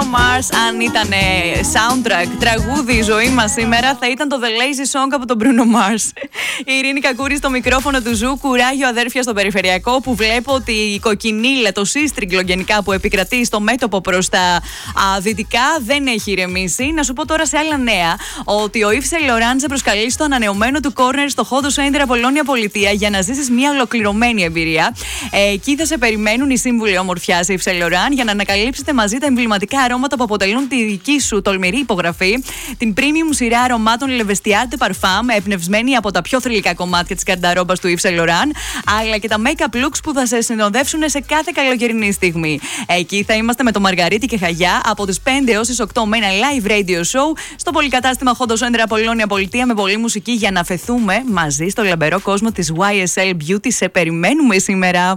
Mars. Αν ήταν soundtrack, τραγούδι η ζωή μας σήμερα, θα ήταν το The Lazy Song από τον Bruno Mars. Η Ειρήνη Κακούρη στο μικρόφωνο του Ζου. Κουράγιο, αδέρφια, στο περιφερειακό, που βλέπω ότι η κοκκινίλα, το σύστριγγλο γενικά που επικρατεί στο μέτωπο προς τα δυτικά, δεν έχει ηρεμήσει. Να σου πω τώρα σε άλλα νέα ότι ο Yves Saint Laurent σε προσκαλεί στο ανανεωμένο του κόρνερ στο Χόντο Σέντρα Πολώνια Πολιτεία για να ζήσεις μια ολοκληρωμένη εμπειρία. Εκεί θα σε περιμένουν οι σύμβουλοι ομορφιάς Yves Saint Laurent για να ανακαλύψετε μαζί τα εμβληματικά αρώματα που αποτελούν τη δική σου τολμηρή υπογραφή. Την premium σειρά αρωμάτων Le Vestiaire de Parfum, εμπνευσμένη από τα πιο θρυλικά κομμάτια της καρνταρόμπας του Yves Saint Laurent, αλλά και τα make-up looks που θα σε συνοδεύσουν σε κάθε καλοκαιρινή στιγμή. Εκεί θα είμαστε με το Μαργαρίτη και Χαγιά από τις 5 έως τις 8 με ένα live radio show στο πολυκατάστημα Χόντο Σέντρα Πολώνια Πολιτεία με πολλή μουσική για να φεθούμε μαζί στο λαμπερό κόσμο της YSL Beauty. Σε περιμένουμε σήμερα.